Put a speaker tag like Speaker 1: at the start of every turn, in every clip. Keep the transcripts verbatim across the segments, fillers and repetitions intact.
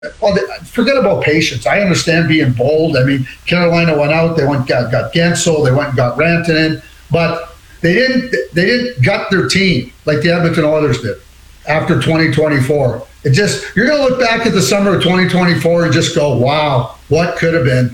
Speaker 1: Well, forget about patience. I understand being bold. I mean, Carolina went out. They went got got Gensel. They went and got Rantanen, but they didn't. They didn't gut their team like the Edmonton Oilers did after twenty twenty-four. It just you're going to look back at the summer of twenty twenty-four and just go, "Wow, what could have been."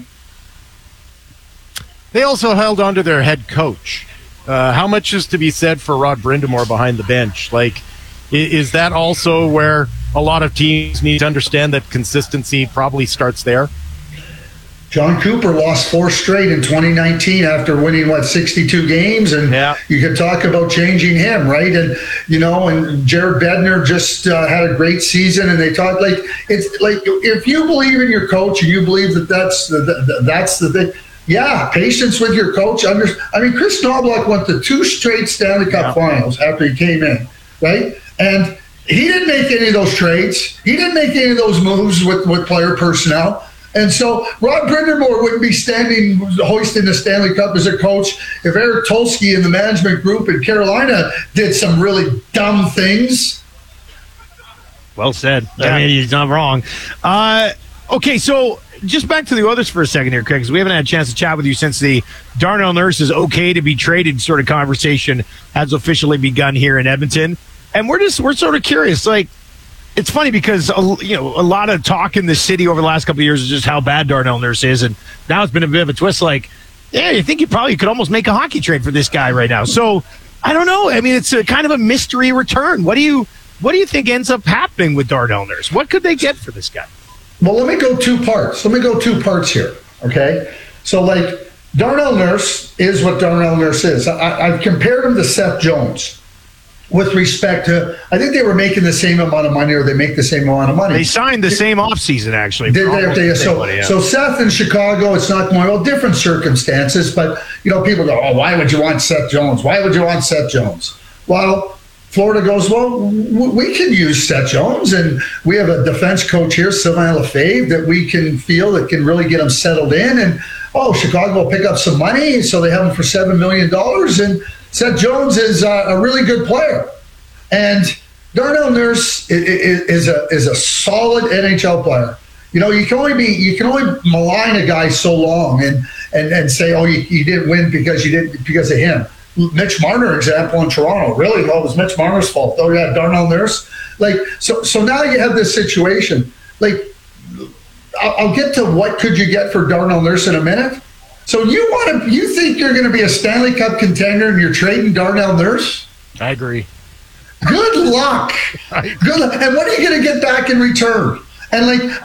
Speaker 2: They also held on to their head coach. Uh, how much is to be said for Rod Brind'Amour behind the bench? Like, is that also where a lot of teams need to understand that consistency probably starts there?
Speaker 1: John Cooper lost four straight in twenty nineteen after winning, what, sixty-two games? And
Speaker 2: yeah.
Speaker 1: You could talk about changing him, right? And, you know, and Jared Bednar just uh, had a great season. And they talk like, it's like, if you believe in your coach and you believe that that's the, the, that's the thing, yeah, patience with your coach. Under, I mean, Chris Knoblauch went to two straight Stanley Cup yeah. finals after he came in, right? And he didn't make any of those trades. He didn't make any of those moves with, with player personnel. And so Rod Brind'Amour wouldn't be standing hoisting the Stanley Cup as a coach if Eric Tulsky and the management group in Carolina did some really dumb things.
Speaker 3: Well said. Yeah. I mean, he's not wrong. Uh, okay, so just back to the others for a second here, Craig, because we haven't had a chance to chat with you since the Darnell Nurse is okay to be traded sort of conversation has officially begun here in Edmonton. And we're just, we're sort of curious, like, it's funny because, you know, a lot of talk in the city over the last couple of years is just how bad Darnell Nurse is. And now it's been a bit of a twist. Like, yeah, you think you probably could almost make a hockey trade for this guy right now. So I don't know. I mean, it's a kind of a mystery return. What do you, what do you think ends up happening with Darnell Nurse? What could they get for this guy?
Speaker 1: Well, let me go two parts. Let me go two parts here. Okay. So like Darnell Nurse is what Darnell Nurse is. I, I've compared him to Seth Jones. With respect to, I think they were making the same amount of money, or they make the same amount of money.
Speaker 3: They signed the same offseason, actually.
Speaker 1: Did they, they, so, money, yeah. so Seth in Chicago, it's not more, well, different circumstances, but, you know, people go, oh, why would you want Seth Jones? Why would you want Seth Jones? Well, Florida goes, well, we can use Seth Jones, and we have a defense coach here, Sylvain Lefebvre, that we can feel that can really get him settled in, and, oh, Chicago will pick up some money, so they have him for seven million dollars, and Seth Jones is uh, a really good player, and Darnell Nurse is, is a is a solid N H L player. You know, you can only be you can only malign a guy so long, and and, and say, oh, you, you didn't win because you didn't because of him. Mitch Marner example in Toronto, really, well, it was Mitch Marner's fault. Oh, yeah, Darnell Nurse, like so. So now you have this situation. Like, I'll, I'll get to what could you get for Darnell Nurse in a minute. So you want to? You think you're going to be a Stanley Cup contender and you're trading Darnell Nurse?
Speaker 2: I agree.
Speaker 1: Good luck. Good luck. And what are you going to get back in return? And like,